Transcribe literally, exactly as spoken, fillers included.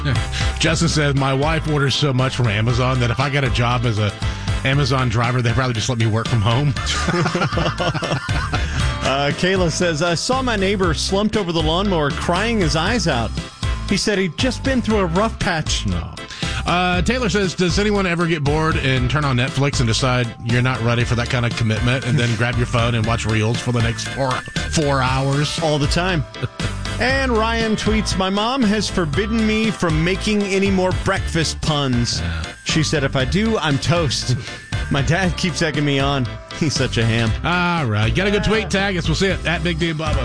Justin says, my wife orders so much from Amazon that if I got a job as a Amazon driver, they'd probably just let me work from home. uh, Kayla says, I saw my neighbor slumped over the lawnmower crying his eyes out. He said he'd just been through a rough patch. No. Uh, Taylor says, does anyone ever get bored and turn on Netflix and decide you're not ready for that kind of commitment and then grab your phone and watch reels for the next four, four hours? All the time. And Ryan tweets, my mom has forbidden me from making any more breakfast puns. She said, if I do, I'm toast. My dad keeps egging me on. He's such a ham. All right. Got a good tweet? Tag us. We'll see it at Big D and Bubba.